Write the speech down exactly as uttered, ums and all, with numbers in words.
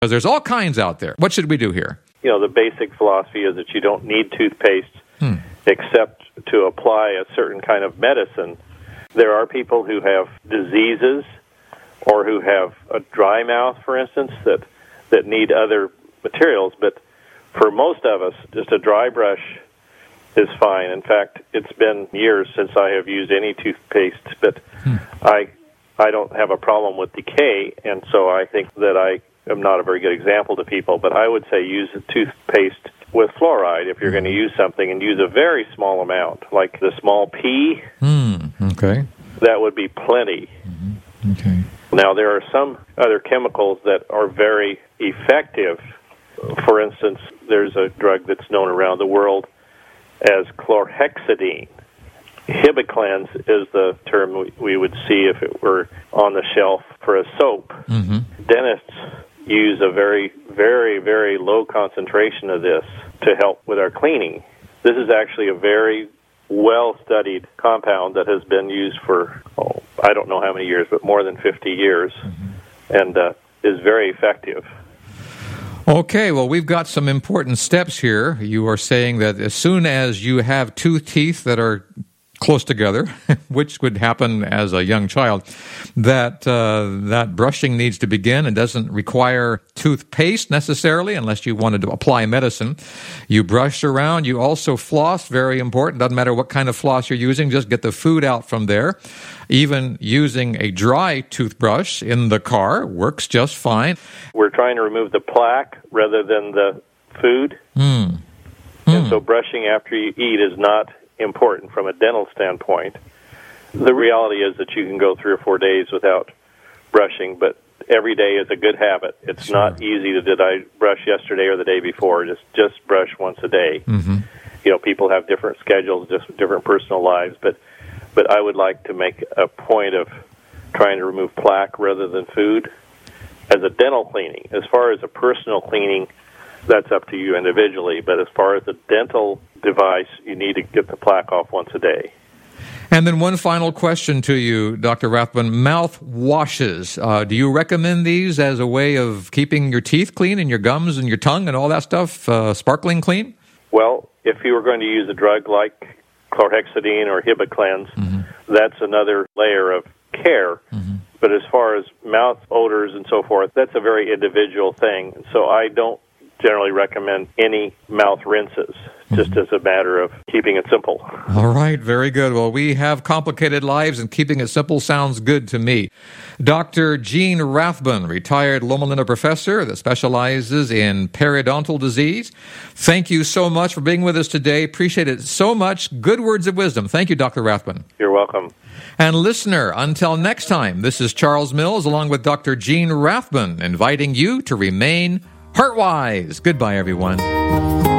Because there's all kinds out there. What should we do here? You know, the basic philosophy is that you don't need toothpaste hmm. except to apply a certain kind of medicine. There are people who have diseases or who have a dry mouth, for instance, that, that need other materials. But for most of us, just a dry brush is fine. In fact, it's been years since I have used any toothpaste, but hmm. I I don't have a problem with decay, and so I think that I am not a very good example to people, but I would say use a toothpaste with fluoride if you're going to use something, and use a very small amount, like the small pea. Mm, okay. That would be plenty. Mm-hmm. Okay. Now, there are some other chemicals that are very effective. For instance, there's a drug that's known around the world as chlorhexidine. Hibiclens is the term we, we would see if it were on the shelf for a soap. Mm-hmm. Dentists use a very, very, very low concentration of this to help with our cleaning. This is actually a very well-studied compound that has been used for, oh, I don't know how many years, but more than fifty years, mm-hmm. and uh, is very effective. Okay, well, we've got some important steps here. You are saying that as soon as you have two teeth that are close together, which would happen as a young child, that uh, that brushing needs to begin. It doesn't require toothpaste necessarily unless you wanted to apply medicine. You brush around. You also floss, very important. Doesn't matter what kind of floss you're using, just get the food out from there. Even using a dry toothbrush in the car works just fine. We're trying to remove the plaque rather than the food. Mm. And mm. so brushing after you eat is not important from a dental standpoint. The reality is that you can go three or four days without brushing, but every day is a good habit. It's sure. not easy to, did I brush yesterday or the day before? Just just brush once a day. Mm-hmm. You know, people have different schedules, just different personal lives, but but I would like to make a point of trying to remove plaque rather than food as a dental cleaning. As far as a personal cleaning, that's up to you individually, but as far as the dental device, you need to get the plaque off once a day. And then one final question to you, Doctor Rathbun. Mouth washes. Uh, do you recommend these as a way of keeping your teeth clean and your gums and your tongue and all that stuff uh, sparkling clean? Well, if you were going to use a drug like chlorhexidine or Hibiclens, mm-hmm. that's another layer of care. Mm-hmm. But as far as mouth odors and so forth, that's a very individual thing. So I don't generally recommend any mouth rinses, just mm-hmm. as a matter of keeping it simple. All right, very good. Well, we have complicated lives, and keeping it simple sounds good to me. Doctor Gene Rathbun, retired Loma Linda professor that specializes in periodontal disease. Thank you so much for being with us today. Appreciate it so much. Good words of wisdom. Thank you, Doctor Rathbun. You're welcome. And listener, until next time, this is Charles Mills along with Doctor Gene Rathbun, inviting you to remain heart-wise. Goodbye, everyone.